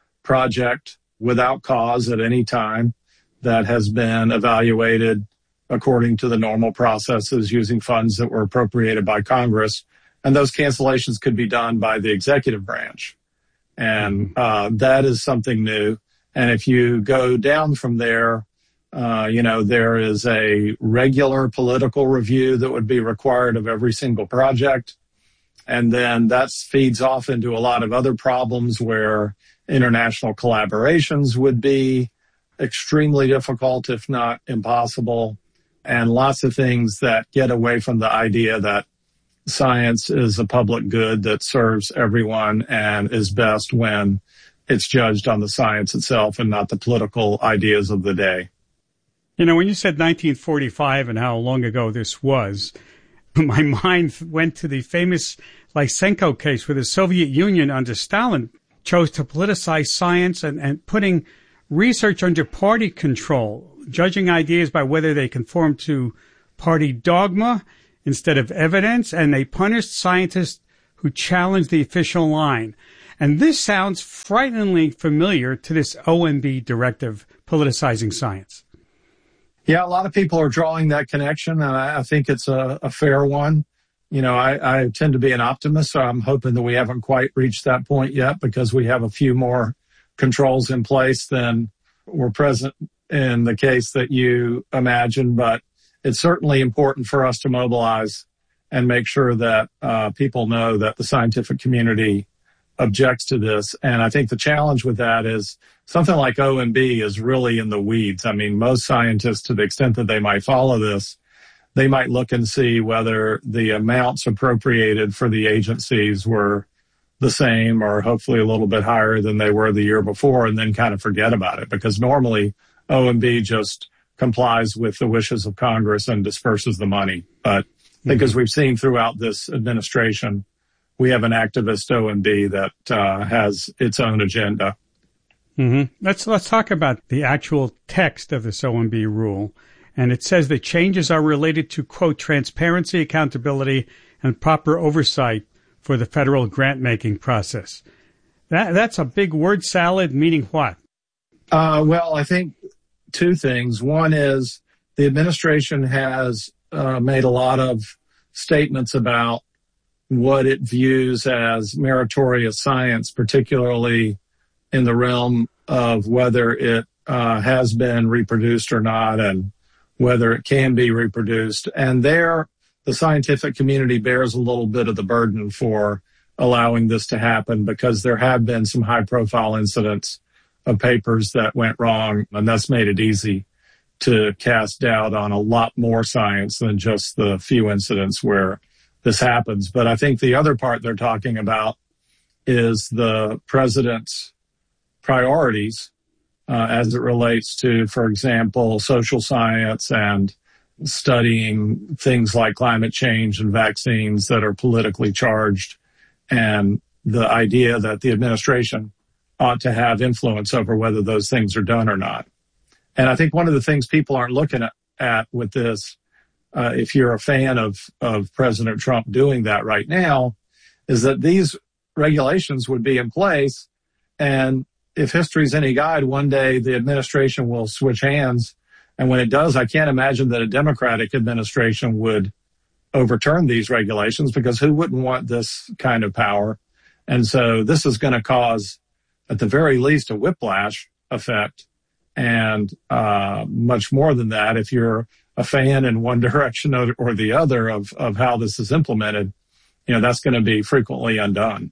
project without cause at any time that has been evaluated according to the normal processes using funds that were appropriated by Congress. And those cancellations could be done by the executive branch. And uh, that is something new. And if you go down from there, Uh, you know, there is a regular political review that would be required of every single project. And then that feeds off into a lot of other problems where international collaborations would be extremely difficult, if not impossible, and lots of things that get away from the idea that science is a public good that serves everyone and is best when it's judged on the science itself and not the political ideas of the day. You know, when you said nineteen forty-five and how long ago this was, my mind went to the famous Lysenko case where the Soviet Union under Stalin chose to politicize science and, and putting research under party control, judging ideas by whether they conform to party dogma instead of evidence, and they punished scientists who challenged the official line. And this sounds frighteningly familiar to this O M B directive politicizing science. Yeah, a lot of people are drawing that connection, and I, I think it's a, a fair one. You know, I, I tend to be an optimist, so I'm hoping that we haven't quite reached that point yet because we have a few more controls in place than were present in the case that you imagine. But it's certainly important for us to mobilize and make sure that uh, people know that the scientific community objects to this. And I think the challenge with that is something like O M B is really in the weeds. I mean, most scientists, to the extent that they might follow this, they might look and see whether the amounts appropriated for the agencies were the same or hopefully a little bit higher than they were the year before, and then kind of forget about it, because normally O M B just complies with the wishes of Congress and disperses the money. But I think, as we've seen throughout this administration, we have an activist O M B that uh, has its own agenda. Mm-hmm. Let's let's talk about the actual text of this O M B rule. And it says the changes are related to, quote, transparency, accountability, and proper oversight for the federal grant-making process. That That's a big word salad, meaning what? Uh, well, I think two things. One is the administration has uh, made a lot of statements about what it views as meritorious science, particularly in the realm of whether it uh, has been reproduced or not and whether it can be reproduced. And there, the scientific community bears a little bit of the burden for allowing this to happen, because there have been some high-profile incidents of papers that went wrong, and that's made it easy to cast doubt on a lot more science than just the few incidents where this happens. But I think the other part they're talking about is the president's priorities uh, as it relates to, for example, social science and studying things like climate change and vaccines that are politically charged, and the idea that the administration ought to have influence over whether those things are done or not. And I think one of the things people aren't looking at, at with this, uh, if you're a fan of, of President Trump doing that right now, is that these regulations would be in place, and if history's any guide, one day the administration will switch hands. And when it does, I can't imagine that a Democratic administration would overturn these regulations, because who wouldn't want this kind of power? And so this is going to cause, at the very least, a whiplash effect. And uh, much more than that, if you're a fan in one direction or the other of, of how this is implemented, you know, that's going to be frequently undone.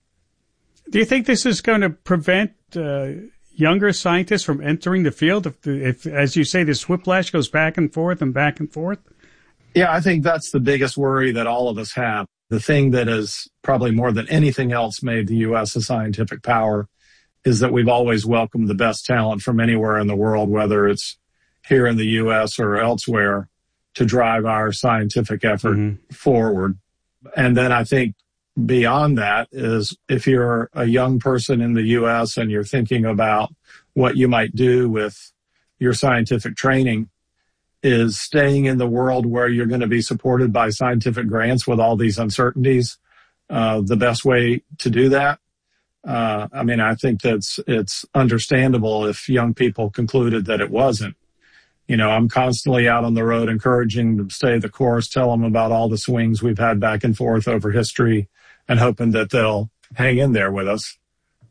Do you think this is going to prevent uh, younger scientists from entering the field if, if, as you say, this whiplash goes back and forth and back and forth? Yeah, I think that's the biggest worry that all of us have. The thing that has probably more than anything else made the U S a scientific power is that we've always welcomed the best talent from anywhere in the world, whether it's here in the U S or elsewhere, to drive our scientific effort mm-hmm. forward. And then I think beyond that is, if you're a young person in the U S and you're thinking about what you might do with your scientific training, is staying in the world where you're going to be supported by scientific grants with all these uncertainties uh, the best way to do that. Uh, I mean, I think that's, it's understandable if young people concluded that it wasn't. You know, I'm constantly out on the road encouraging them to stay the course, tell them about all the swings we've had back and forth over history, and hoping that they'll hang in there with us.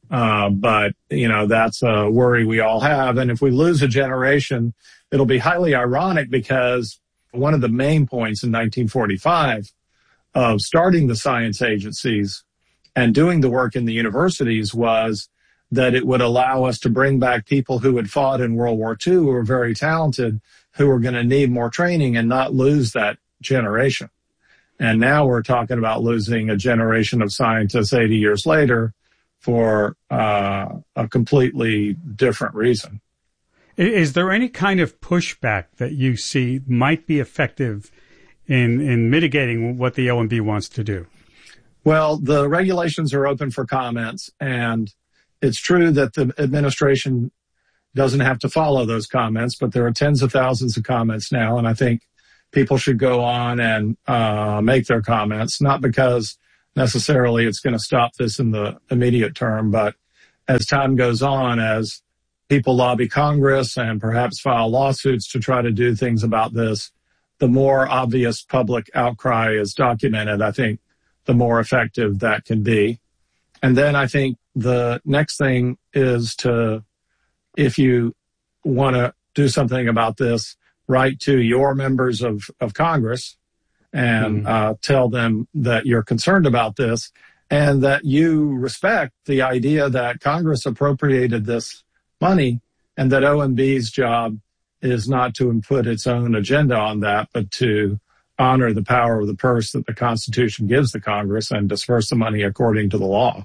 Uh, but, you know, that's a worry we all have. And if we lose a generation, it'll be highly ironic because one of the main points in nineteen forty-five of starting the science agencies and doing the work in the universities was that it would allow us to bring back people who had fought in World War Two, who were very talented, who were going to need more training and not lose that generation. And now we're talking about losing a generation of scientists eighty years later for uh, a completely different reason. Is there any kind of pushback that you see might be effective in, in mitigating what the O M B wants to do? Well, the regulations are open for comments, and it's true that the administration doesn't have to follow those comments, but there are tens of thousands of comments now, and I think people should go on and uh, make their comments, not because necessarily it's going to stop this in the immediate term, but as time goes on, as people lobby Congress and perhaps file lawsuits to try to do things about this, the more obvious public outcry is documented, I think the more effective that can be. And then I think the next thing is to, if you want to do something about this, write to your members of, of Congress and mm-hmm. uh, tell them that you're concerned about this and that you respect the idea that Congress appropriated this money and that O M B's job is not to put its own agenda on that, but to honor the power of the purse that the Constitution gives the Congress and disperse the money according to the law.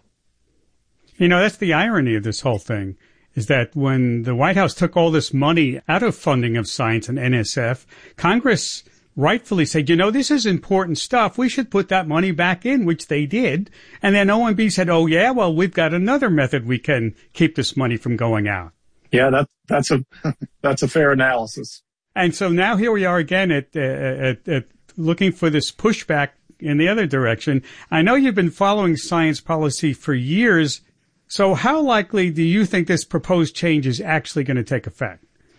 You know, that's the irony of this whole thing, is that when the White House took all this money out of funding of science and N S F, Congress rightfully said, you know, this is important stuff. We should put that money back in, which they did. And then O M B said, oh, yeah, well, we've got another method we can keep this money from going out. Yeah, that, that's a that's a fair analysis. And so now here we are again at, uh, at, at looking for this pushback in the other direction. I know you've been following science policy for years. So how likely do you think this proposed change is actually going to take effect?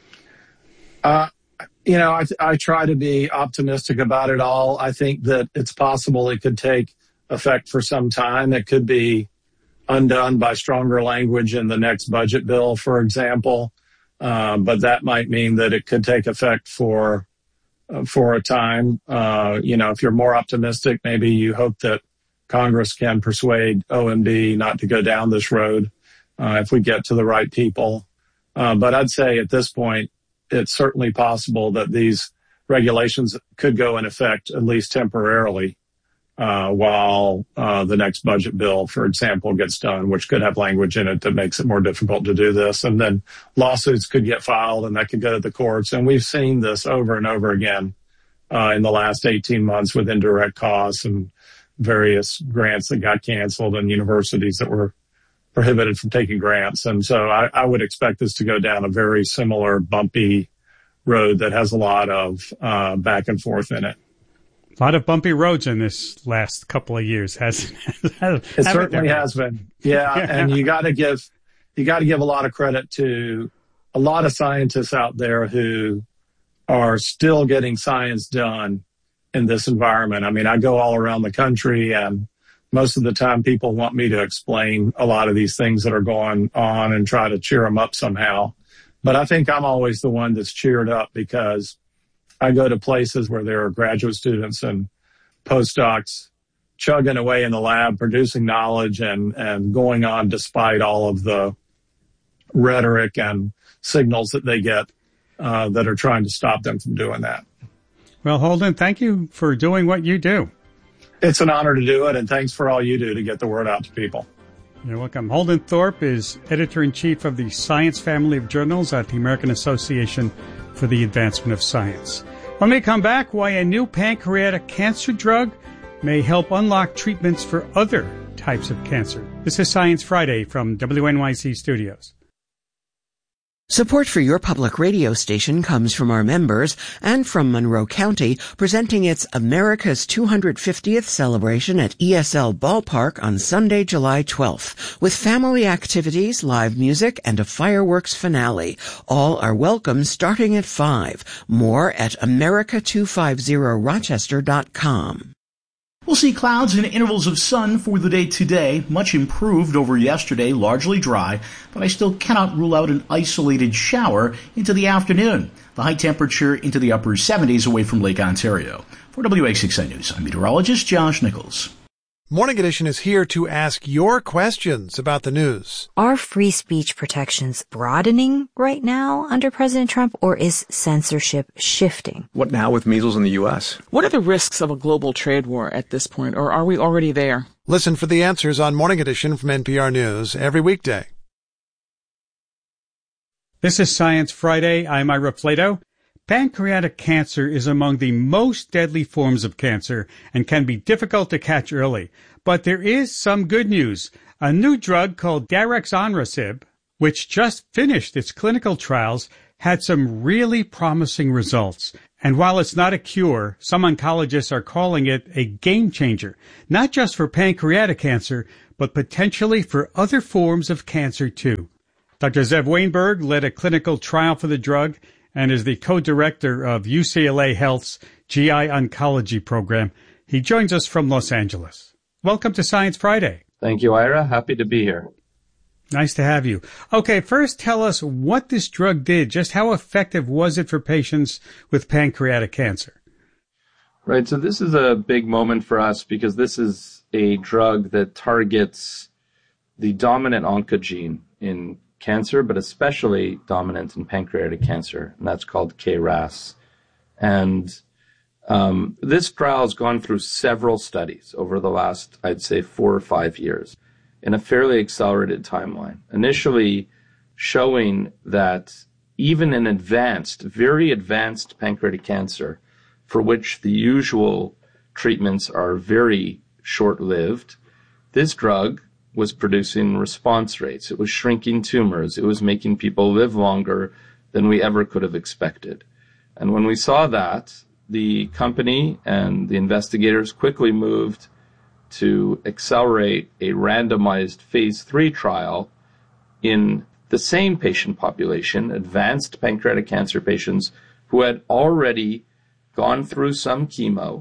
Uh, you know, I, I try to be optimistic about it all. I think that it's possible it could take effect for some time. It could be undone by stronger language in the next budget bill, for example. Uh, but that might mean that it could take effect for uh, for a time. Uh, you know, if you're more optimistic, maybe you hope that Congress can persuade O M B not to go down this road uh, if we get to the right people. Uh, but I'd say at this point, it's certainly possible that these regulations could go in effect, at least temporarily, uh, while uh, the next budget bill, for example, gets done, which could have language in it that makes it more difficult to do this. And then lawsuits could get filed and that could go to the courts. And we've seen this over and over again uh, in the last eighteen months with indirect costs and various grants that got canceled and universities that were prohibited from taking grants. And so I, I would expect this to go down a very similar bumpy road that has a lot of uh, back and forth in it. A lot of bumpy roads in this last couple of years, hasn't it? It certainly has been. Yeah, yeah. And you got to give you got to give a lot of credit to a lot of scientists out there who are still getting science done in this environment. I mean, I go all around the country, and most of the time people want me to explain a lot of these things that are going on and try to cheer them up somehow. But I think I'm always the one that's cheered up because I go to places where there are graduate students and postdocs chugging away in the lab, producing knowledge and, and going on despite all of the rhetoric and signals that they get uh, that are trying to stop them from doing that. Well, Holden, thank you for doing what you do. It's an honor to do it, and thanks for all you do to get the word out to people. You're welcome. Holden Thorpe is editor-in-chief of the Science family of journals at the American Association for the Advancement of Science. When we come back, why a new pancreatic cancer drug may help unlock treatments for other types of cancer. This is Science Friday from W N Y C Studios. Support for your public radio station comes from our members and from Monroe County, presenting its America's two hundred fiftieth celebration at E S L Ballpark on Sunday, July twelfth, with family activities, live music, and a fireworks finale. All are welcome starting at five. More at America two fifty Rochester dot com. We'll see clouds and intervals of sun for the day today, much improved over yesterday, largely dry, but I still cannot rule out an isolated shower into the afternoon. The high temperature into the upper seventies away from Lake Ontario. For W X six I News, I'm meteorologist Josh Nichols. Morning Edition is here to ask your questions about the news. Are free speech protections broadening right now under President Trump, or is censorship shifting? What now with measles in the U S? What are the risks of a global trade war at this point, or are we already there? Listen for the answers on Morning Edition from N P R News every weekday. This is Science Friday. I'm Ira Flato. Pancreatic cancer is among the most deadly forms of cancer and can be difficult to catch early. But there is some good news. A new drug called daraxonrasib, which just finished its clinical trials, had some really promising results. And while it's not a cure, some oncologists are calling it a game changer, not just for pancreatic cancer, but potentially for other forms of cancer too. Doctor Zev Wainberg led a clinical trial for the drug and is the co-director of U C L A Health's G I Oncology program. He joins us from Los Angeles. Welcome to Science Friday. Thank you, Ira. Happy to be here. Nice to have you. Okay, first tell us what this drug did. Just how effective was it for patients with pancreatic cancer? Right, so this is a big moment for us because this is a drug that targets the dominant oncogene in cancer, but especially dominant in pancreatic cancer, and that's called K R A S. And um, this trial has gone through several studies over the last, I'd say, four or five years in a fairly accelerated timeline. Initially showing that even in advanced, very advanced pancreatic cancer, for which the usual treatments are very short-lived, this drug was producing response rates. It was shrinking tumors. It was making people live longer than we ever could have expected. And when we saw that, the company and the investigators quickly moved to accelerate a randomized phase three trial in the same patient population, advanced pancreatic cancer patients who had already gone through some chemo,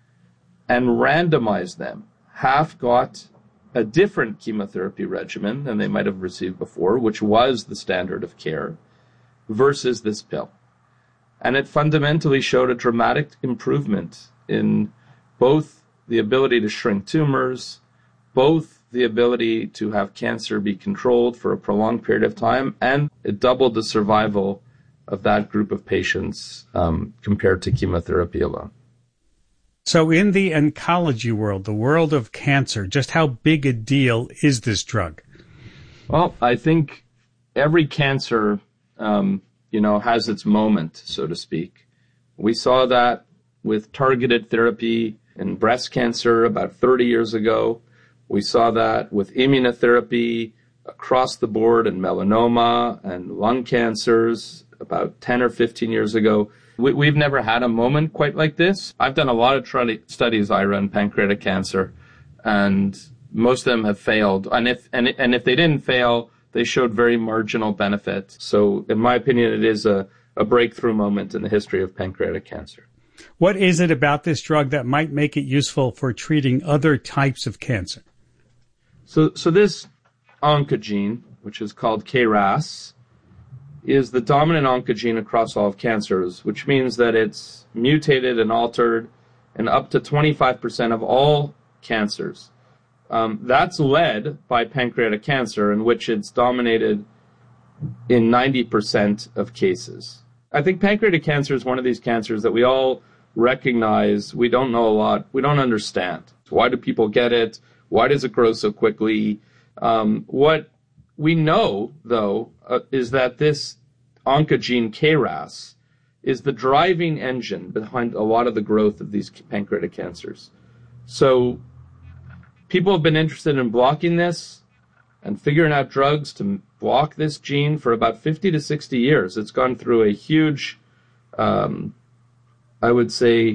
and randomized them. Half got a different chemotherapy regimen than they might have received before, which was the standard of care, versus this pill. And it fundamentally showed a dramatic improvement in both the ability to shrink tumors, both the ability to have cancer be controlled for a prolonged period of time, and it doubled the survival of that group of patients um, compared to chemotherapy alone. So in the oncology world, the world of cancer, just how big a deal is this drug? Well, I think every cancer, um, you know, has its moment, so to speak. We saw that with targeted therapy in breast cancer about thirty years ago. We saw that with immunotherapy across the board in melanoma and lung cancers about ten or fifteen years ago. We, we've never had a moment quite like this. I've done a lot of tra- studies, Ira, in pancreatic cancer, and most of them have failed. And if and, and if they didn't fail, they showed very marginal benefit. So in my opinion, it is a, a breakthrough moment in the history of pancreatic cancer. What is it about this drug that might make it useful for treating other types of cancer? So, so this oncogene, which is called K R A S, is the dominant oncogene across all of cancers, which means that it's mutated and altered in up to twenty-five percent of all cancers. Um, that's led by pancreatic cancer, in which it's dominated in ninety percent of cases. I think pancreatic cancer is one of these cancers that we all recognize. We don't know a lot. We don't understand. Why do people get it? Why does it grow so quickly? Um, what we know, though, uh, is that this oncogene K R A S is the driving engine behind a lot of the growth of these pancreatic cancers. So people have been interested in blocking this and figuring out drugs to block this gene for about fifty to sixty years. It's gone through a huge, um, I would say,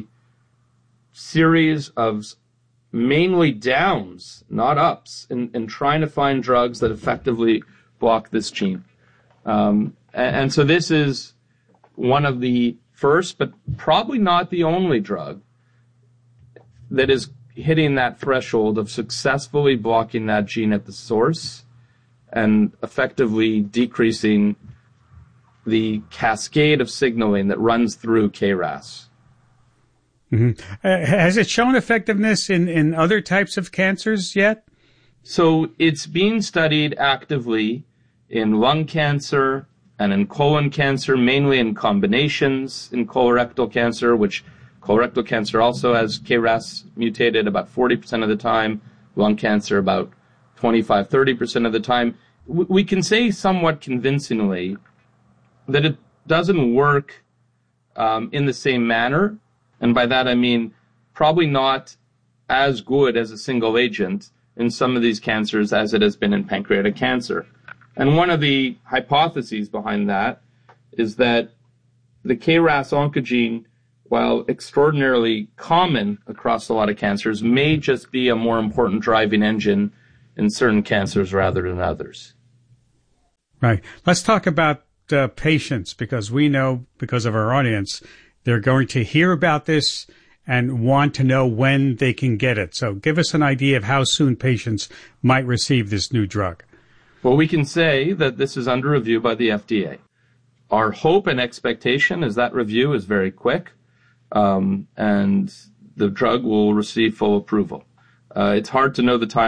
series of mainly downs, not ups, in, in trying to find drugs that effectively block this gene. Um, and, and so this is one of the first, but probably not the only drug that is hitting that threshold of successfully blocking that gene at the source and effectively decreasing the cascade of signaling that runs through K R A S. Mm-hmm. Uh, has it shown effectiveness in, in other types of cancers yet? So it's being studied actively in lung cancer and in colon cancer, mainly in combinations in colorectal cancer, which colorectal cancer also has K R A S mutated about forty percent of the time, lung cancer about twenty-five, thirty percent of the time. We can say somewhat convincingly that it doesn't work um, in the same manner. And by that I mean probably not as good as a single agent in some of these cancers as it has been in pancreatic cancer. And one of the hypotheses behind that is that the K R A S oncogene, while extraordinarily common across a lot of cancers, may just be a more important driving engine in certain cancers rather than others. Right. Let's talk about uh, patients, because we know, because of our audience, they're going to hear about this and want to know when they can get it. So give us an idea of how soon patients might receive this new drug. Well, we can say that this is under review by the F D A. Our hope and expectation is that review is very quick, um, and the drug will receive full approval. Uh, it's hard to know the time